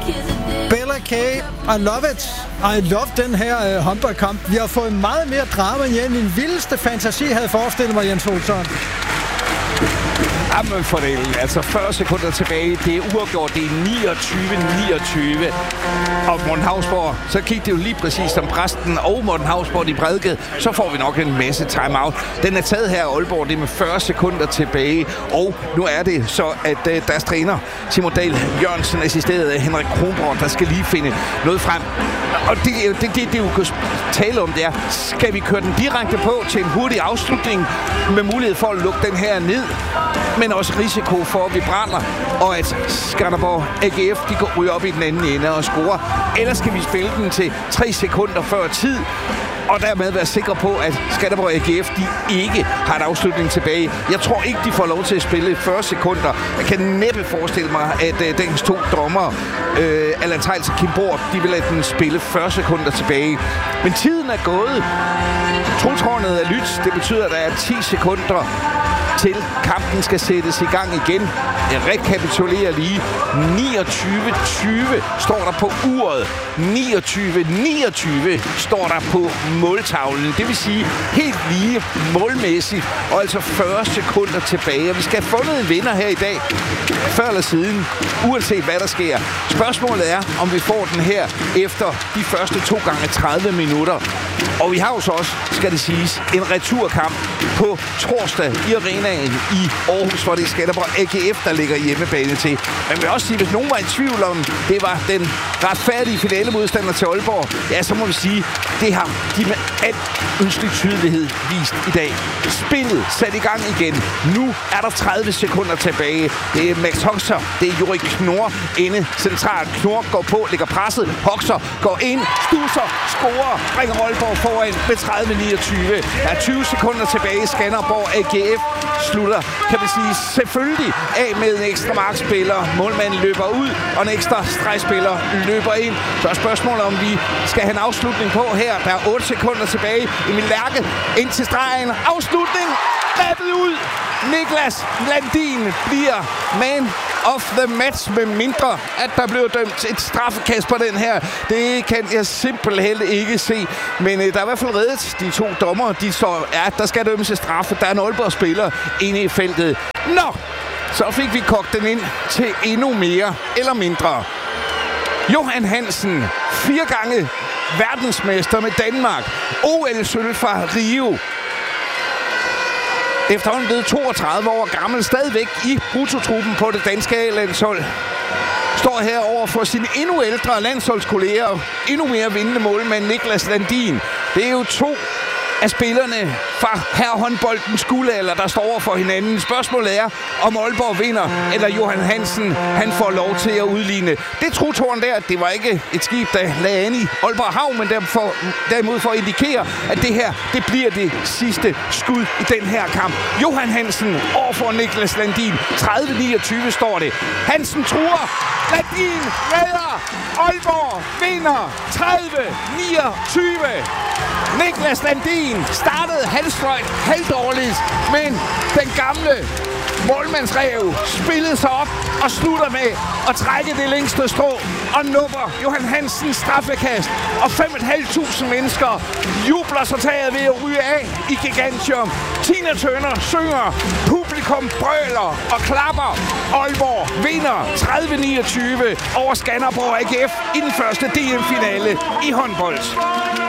Bella Kay, I love it. I love den her håndboldkamp. Vi har fået meget mere drama end min vildeste fantasi havde forestillet mig, Jens Olsson. Jamen for det, altså 40 sekunder tilbage, det er uafgjort, det er 29-29. Og Morten Hausborg, så gik det jo lige præcis som præsten og Morten Hausborg de prædikede, så får vi nok en masse timeout. Den er taget her af Aalborg, det er med 40 sekunder tilbage, og nu er det så, at deres træner, Simon Dahl Jørgensen, assisteret af Henrik Kronborg, der skal lige finde noget frem. Og det du kan tale om, det er, skal vi køre den direkte på til en hurtig afslutning med mulighed for at lukke den her ned, men også risiko for, at vi brænder, og at Skanderborg AGF, de går ryge op i den anden ende og score. Eller skal vi spille den til 3 sekunder før tid, og dermed være sikre på, at Skanderborg AGF, de ikke har en afslutning tilbage. Jeg tror ikke, de får lov til at spille 40 sekunder. Jeg kan næppe forestille mig, at dagens 2 dommer, Allan Theils og Kim Borg, de vil lade den spille 40 sekunder tilbage. Men tiden er gået. Trotrådnet er lyt. Det betyder, at der er 10 sekunder til kampen skal sættes i gang igen. Jeg rekapitulerer lige. 29-20 står der på uret. 29-29 står der på måltavlen. Det vil sige helt lige målmæssigt. Og altså 40 sekunder tilbage. Og vi skal have fundet en vinder her i dag. Før eller siden. Uanset hvad der sker. Spørgsmålet er, om vi får den her efter de første 2 gange 30 minutter. Og vi har jo så også, skal det siges, en returkamp på torsdag i arenaen i Aarhus, hvor det er Skanderborg AGF, der ligger hjemmebane til. Men jeg vil også sige, hvis nogen var i tvivl om, det var den retfærdige finalemodstander til Aalborg, ja, så må vi sige, det har de med al ønskelig tydelighed vist i dag. Spillet sat i gang igen. Nu er der 30 sekunder tilbage. Det er Max Hoxer, det er Jorik Knorr inde centralt. Knorr går på, lægger presset. Hoxer går ind, stusser, scorer, bringer Aalborg foran med 30-29. Der er 20 sekunder tilbage. Skanderborg AGF slutter, kan vi sige, selvfølgelig af med en ekstra markspiller. Målmanden løber ud, og en ekstra stregspiller løber ind. Så er spørgsmålet, om vi skal have en afslutning på her. Der er 8 sekunder tilbage. Emil Lærke ind til stregen. Afslutning! Rebet ud! Niklas Landin bliver man of the match, med mindre at der blev dømt et straffekast på den her. Det kan jeg simpelthen ikke se. Men der er i hvert fald reddet de 2 dommer. De står, ja, der skal dømmes et straffe. Der er en Aalborg-spiller inde i feltet. Nå! Så fik vi kogt den ind til endnu mere eller mindre. Johan Hansen, 4 gange verdensmester med Danmark. OL-sølv fra Rio. Efterhånden blevet 32 år gammel, stadigvæk i brutotruppen på det danske A-landshold. Står her over for sine endnu ældre landsholdskolleger, endnu mere vindende målmand Niklas Landin. Det er jo 2 af spillerne fra herrehåndboldens guldalder, der står over for hinanden. Spørgsmålet er, om Aalborg vinder, eller Johan Hansen, han får lov til at udligne. Det trotårn der, det var ikke et skib, der lagde an i Aalborg Havn, men derimod for at indikere, at det her, det bliver det sidste skud i den her kamp. Johan Hansen over for Niklas Landin. 30-29 står det. Hansen truer. Landin redder. Aalborg vinder. 30-29. Niklas Landin startede halvstrøjt, halvdårligt, men den gamle målmandsræv spillede sig op og slutter med at trække det længste strå og nupper Johan Hansens straffekast. Og 5.500 mennesker jubler sig taget ved at ryge af i Gigantium. Tina Turner synger, publikum brøler og klapper. Aalborg vinder 30-29 over Skanderborg AGF i den første DM-finale i håndbold.